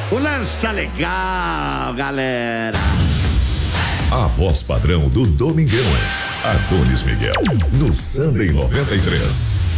O lance tá legal, galera. A voz padrão do Domingão. Adonis Miguel. No Samba em 93.